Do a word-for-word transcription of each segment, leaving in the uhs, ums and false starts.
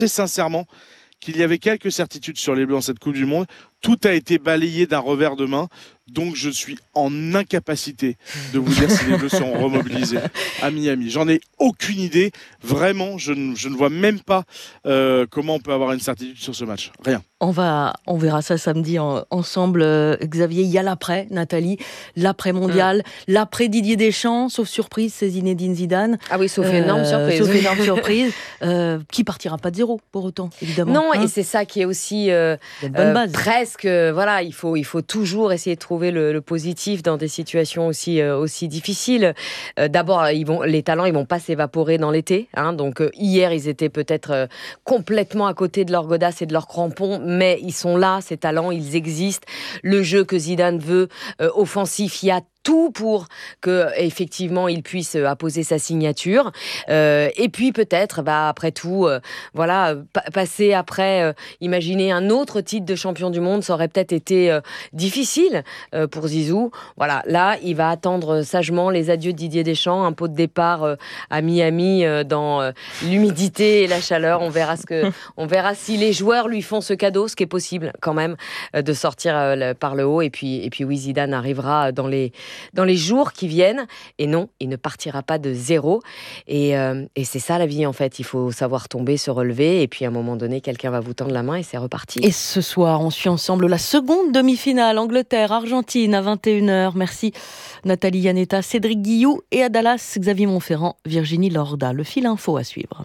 Très sincèrement qu'il y avait quelques certitudes sur les Bleus dans cette Coupe du Monde. Tout a été balayé d'un revers de main. Donc je suis en incapacité de vous dire si les Bleus seront remobilisés à Miami. J'en ai aucune idée. Vraiment, je ne, je ne vois même pas euh, comment on peut avoir une certitude sur ce match. Rien. On va, on verra ça samedi en, ensemble. Euh, Xavier, il y a l'après, Nathalie, l'après-mondial, mmh. l'après Didier Deschamps, sauf surprise, c'est Zinedine Zidane. Ah oui, sauf euh, énorme surprise. Sauf énorme surprise, euh, qui partira pas de zéro pour autant, évidemment. Non, hein et c'est ça qui est aussi euh, euh, presque, voilà, il faut, il faut toujours essayer de trouver le, le positif dans des situations aussi, euh, aussi difficiles. Euh, d'abord, ils vont, les talents, ils vont pas s'évaporer dans l'été. Hein, donc euh, hier, ils étaient peut-être euh, complètement à côté de leur godasse et de leur crampon, mais ils sont là, ces talents, ils existent. Le jeu que Zidane veut, euh, offensif, il y a tout pour que effectivement il puisse apposer sa signature euh, et puis peut-être bah après tout euh, voilà pa- passer après euh, imaginer un autre titre de champion du monde, ça aurait peut-être été euh, difficile euh, pour Zizou. Voilà, là il va attendre sagement les adieux de Didier Deschamps, un pot de départ euh, à Miami euh, dans euh, l'humidité et la chaleur. On verra ce que on verra si les joueurs lui font ce cadeau, ce qui est possible quand même euh, de sortir euh, le, par le haut et puis et puis oui, Zidane arrivera dans les dans les jours qui viennent. Et non, il ne partira pas de zéro. Et, euh, et c'est ça la vie, en fait. Il faut savoir tomber, se relever. Et puis, à un moment donné, quelqu'un va vous tendre la main et c'est reparti. Et ce soir, on suit ensemble la seconde demi-finale. Angleterre-Argentine à vingt et une heures. Merci Nathalie Yanetta, Cédric Guillou et à Dallas, Xavier Montferrand, Virginie Lorda. Le fil info à suivre.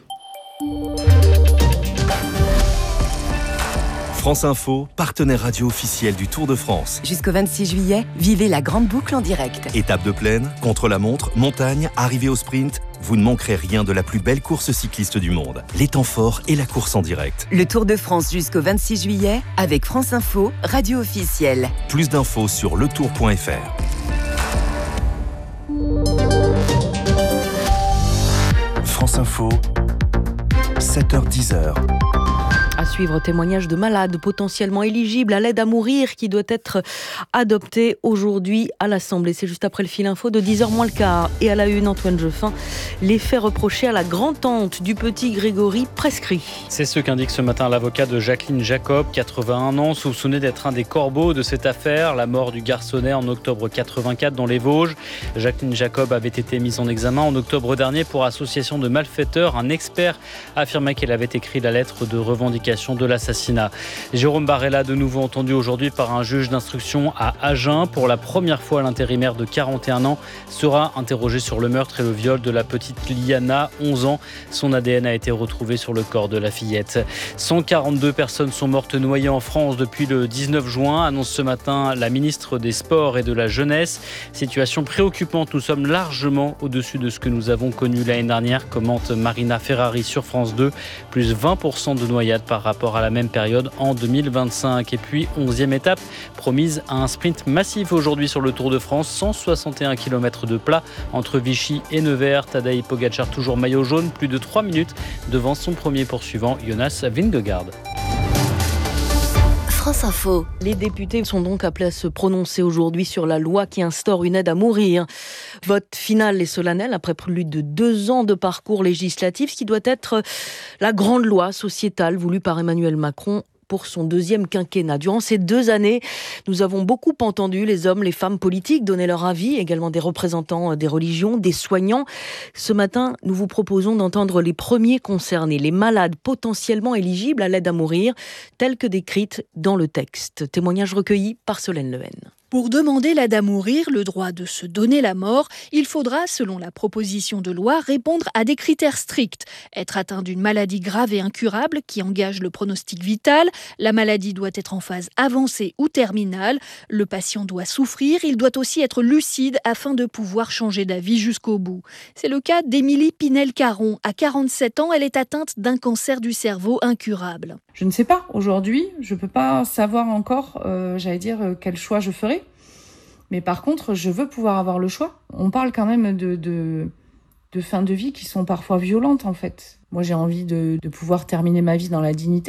France Info, partenaire radio officiel du Tour de France. Jusqu'au vingt-six juillet, vivez la grande boucle en direct. Étape de plaine, contre-la-montre, montagne, arrivée au sprint, vous ne manquerez rien de la plus belle course cycliste du monde. Les temps forts et la course en direct. Le Tour de France jusqu'au vingt-six juillet avec France Info, radio officielle. Plus d'infos sur le tour point f r. France Info, sept heures dix. À suivre, témoignage de malades potentiellement éligibles à l'aide à mourir qui doit être adoptée aujourd'hui à l'Assemblée. C'est juste après le fil info de dix heures moins le quart. Et à la une, Antoine Jeffin, les faits reprochés à la grand-tante du petit Grégory prescrits. C'est ce qu'indique ce matin l'avocat de Jacqueline Jacob, quatre-vingt-un ans, soupçonné d'être un des corbeaux de cette affaire, la mort du garçonnet en octobre quatre-vingt-quatre dans les Vosges. Jacqueline Jacob avait été mise en examen en octobre dernier pour association de malfaiteurs. Un expert affirmait qu'elle avait écrit la lettre de revendication de l'assassinat. Jérôme Barella, de nouveau entendu aujourd'hui par un juge d'instruction à Agen. Pour la première fois, l'intérimaire de quarante et un ans sera interrogé sur le meurtre et le viol de la petite Liana, onze ans. Son A D N a été retrouvé sur le corps de la fillette. cent quarante-deux personnes sont mortes noyées en France depuis le dix-neuf juin, annonce ce matin la ministre des Sports et de la Jeunesse. Situation préoccupante, nous sommes largement au-dessus de ce que nous avons connu l'année dernière, commente Marina Ferrari sur France deux. Plus vingt pour cent de noyades par rapport à la même période en deux mille vingt-cinq. Et puis, onzième étape promise à un sprint massif aujourd'hui sur le Tour de France. cent soixante et un kilomètres de plat entre Vichy et Nevers. Tadej Pogacar toujours maillot jaune, plus de trois minutes devant son premier poursuivant, Jonas Vingegaard. France Info. Les députés sont donc appelés à se prononcer aujourd'hui sur la loi qui instaure une aide à mourir. Vote final et solennel après plus de deux ans de parcours législatif, ce qui doit être la grande loi sociétale voulue par Emmanuel Macron pour son deuxième quinquennat. Durant ces deux années, nous avons beaucoup entendu les hommes, les femmes politiques donner leur avis, également des représentants des religions, des soignants. Ce matin, nous vous proposons d'entendre les premiers concernés, les malades potentiellement éligibles à l'aide à mourir, telles que décrites dans le texte. Témoignage recueilli par Solène Lehen. Pour demander l'aide à mourir, le droit de se donner la mort, il faudra, selon la proposition de loi, répondre à des critères stricts. Être atteint d'une maladie grave et incurable qui engage le pronostic vital, la maladie doit être en phase avancée ou terminale, le patient doit souffrir, il doit aussi être lucide afin de pouvoir changer d'avis jusqu'au bout. C'est le cas d'Émilie Pinel-Caron. À quarante-sept ans, elle est atteinte d'un cancer du cerveau incurable. Je ne sais pas. Aujourd'hui, je ne peux pas savoir encore, euh, j'allais dire, euh, quel choix je ferai. Mais par contre, je veux pouvoir avoir le choix. On parle quand même de, de, de fins de vie qui sont parfois violentes, en fait. Moi, j'ai envie de, de pouvoir terminer ma vie dans la dignité.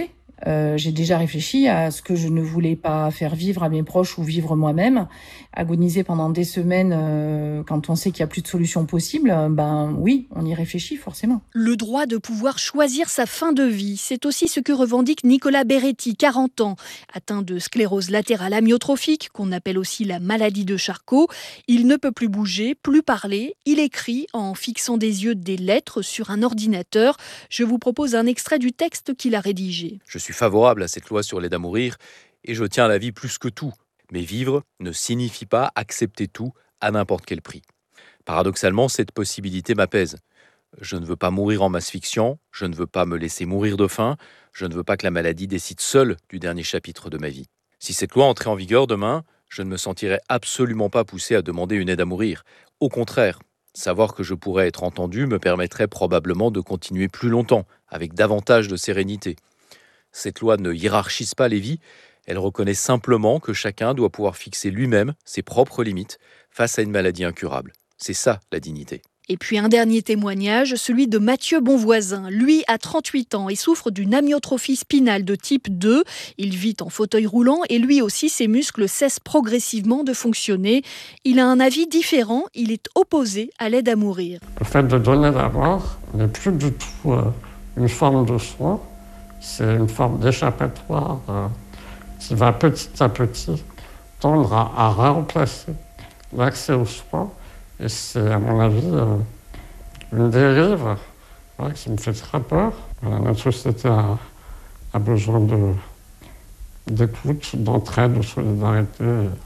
Euh, j'ai déjà réfléchi à ce que je ne voulais pas faire vivre à mes proches ou vivre moi-même. Agoniser pendant des semaines euh, quand on sait qu'il n'y a plus de solution possible, ben oui, on y réfléchit forcément. Le droit de pouvoir choisir sa fin de vie, c'est aussi ce que revendique Nicolas Beretti, quarante ans. Atteint de sclérose latérale amyotrophique, qu'on appelle aussi la maladie de Charcot, il ne peut plus bouger, plus parler. Il écrit en fixant des yeux des lettres sur un ordinateur. Je vous propose un extrait du texte qu'il a rédigé. Je suis favorable à cette loi sur l'aide à mourir et je tiens à la vie plus que tout. Mais vivre ne signifie pas accepter tout à n'importe quel prix. Paradoxalement, cette possibilité m'apaise. Je ne veux pas mourir en m'asphyxiant, je ne veux pas me laisser mourir de faim, je ne veux pas que la maladie décide seule du dernier chapitre de ma vie. Si cette loi entrait en vigueur demain, je ne me sentirais absolument pas poussé à demander une aide à mourir. Au contraire, savoir que je pourrais être entendu me permettrait probablement de continuer plus longtemps, avec davantage de sérénité. Cette loi ne hiérarchise pas les vies, elle reconnaît simplement que chacun doit pouvoir fixer lui-même ses propres limites face à une maladie incurable. C'est ça, la dignité. Et puis un dernier témoignage, celui de Mathieu Bonvoisin. Lui a trente-huit ans et souffre d'une amyotrophie spinale de type deux. Il vit en fauteuil roulant et lui aussi, ses muscles cessent progressivement de fonctionner. Il a un avis différent, il est opposé à l'aide à mourir. Le fait de donner la mort n'est plus du tout euh, une forme de soin, c'est une forme d'échappatoire euh, qui va petit à petit tendre à, à remplacer l'accès aux soins. Et c'est, à mon avis, euh, une dérive ouais, qui me fait très peur. Voilà, notre société a, a besoin de, d'écoute, d'entraide, de solidarité,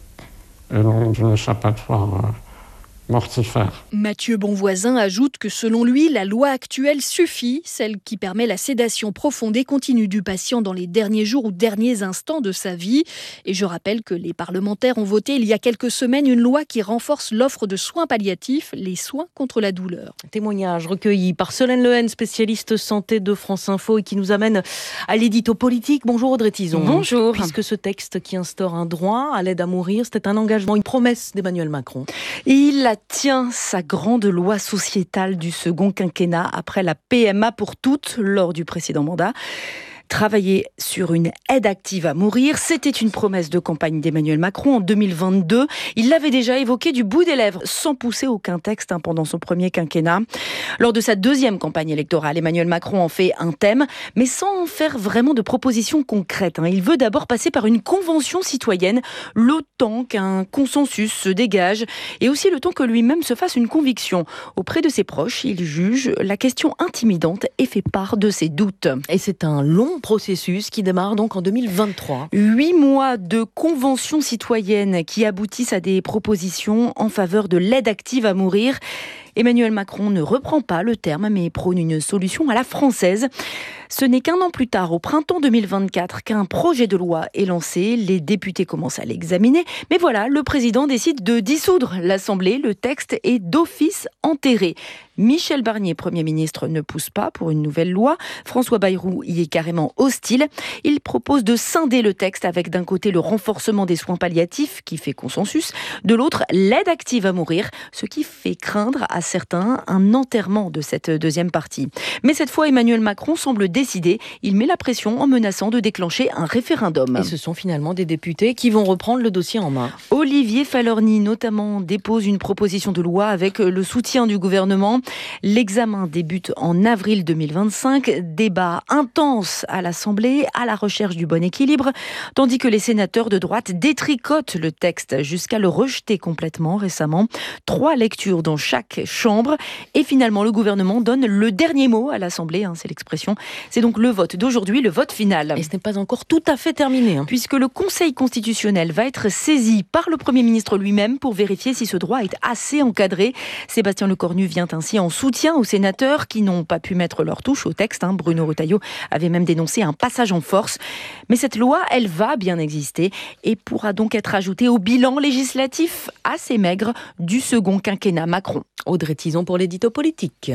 et non d'une échappatoire euh, mortifère. Mathieu Bonvoisin ajoute que selon lui, la loi actuelle suffit, celle qui permet la sédation profonde et continue du patient dans les derniers jours ou derniers instants de sa vie. Et je rappelle que les parlementaires ont voté il y a quelques semaines une loi qui renforce l'offre de soins palliatifs, les soins contre la douleur. Témoignage recueilli par Solène Lehen, spécialiste santé de France Info et qui nous amène à l'édito politique. Bonjour Audrey Tizon. Bonjour. Puisque ce texte qui instaure un droit à l'aide à mourir, c'était un engagement, une promesse d'Emmanuel Macron. Et il a tient sa grande loi sociétale du second quinquennat après la P M A pour toutes lors du précédent mandat. Travailler sur une aide active à mourir, c'était une promesse de campagne d'Emmanuel Macron en deux mille vingt-deux. Il l'avait déjà évoqué du bout des lèvres, sans pousser aucun texte hein, pendant son premier quinquennat. Lors de sa deuxième campagne électorale, Emmanuel Macron en fait un thème, mais sans en faire vraiment de propositions concrètes. Hein. Il veut d'abord passer par une convention citoyenne, le temps qu'un consensus se dégage, et aussi le temps que lui-même se fasse une conviction. Auprès de ses proches, il juge la question intimidante et fait part de ses doutes. Et c'est un long processus qui démarre donc en deux mille vingt-trois. Huit mois de convention citoyenne qui aboutissent à des propositions en faveur de l'aide active à mourir. Emmanuel Macron ne reprend pas le terme, mais prône une solution à la française. Ce n'est qu'un an plus tard, au printemps deux mille vingt-quatre, qu'un projet de loi est lancé. Les députés commencent à l'examiner. Mais voilà, le président décide de dissoudre l'Assemblée. Le texte est d'office enterré. Michel Barnier, Premier ministre, ne pousse pas pour une nouvelle loi. François Bayrou y est carrément hostile. Il propose de scinder le texte avec d'un côté le renforcement des soins palliatifs, qui fait consensus, de l'autre l'aide active à mourir, ce qui fait craindre à certains un enterrement de cette deuxième partie. Mais cette fois, Emmanuel Macron semble décidé. Il met la pression en menaçant de déclencher un référendum. Et ce sont finalement des députés qui vont reprendre le dossier en main. Olivier Falorni, notamment, dépose une proposition de loi avec le soutien du gouvernement. L'examen débute en avril deux mille vingt-cinq. Débat intense à l'Assemblée, à la recherche du bon équilibre, tandis que les sénateurs de droite détricotent le texte jusqu'à le rejeter complètement récemment. Trois lectures dans chaque chambre. Et finalement, le gouvernement donne le dernier mot à l'Assemblée, hein, c'est l'expression. C'est donc le vote d'aujourd'hui, le vote final. Et ce n'est pas encore tout à fait terminé. Hein. Puisque le Conseil constitutionnel va être saisi par le Premier ministre lui-même pour vérifier si ce droit est assez encadré. Sébastien Lecornu vient ainsi en soutien aux sénateurs qui n'ont pas pu mettre leur touche au texte. Hein. Bruno Retailleau avait même dénoncé un passage en force. Mais cette loi, elle va bien exister et pourra donc être ajoutée au bilan législatif assez maigre du second quinquennat Macron. Audrey Tizon pour l'édito politique.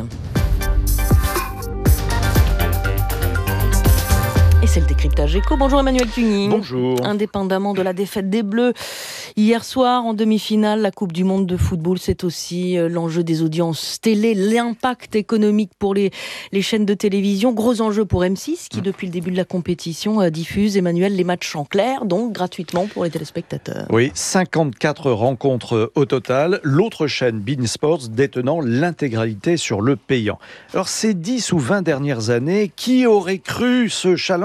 Et c'est le décryptage éco. Bonjour Emmanuel Cuny. Bonjour. Indépendamment de la défaite des Bleus, Hier soir, en demi-finale, la Coupe du Monde de football, c'est aussi l'enjeu des audiences télé, l'impact économique pour les, les chaînes de télévision. Gros enjeu pour M six, qui depuis le début de la compétition diffuse, Emmanuel, les matchs en clair, donc gratuitement pour les téléspectateurs. Oui, cinquante-quatre rencontres au total. L'autre chaîne, beIN Sports, détenant l'intégralité sur le payant. Alors ces dix ou vingt dernières années, qui aurait cru ce challenge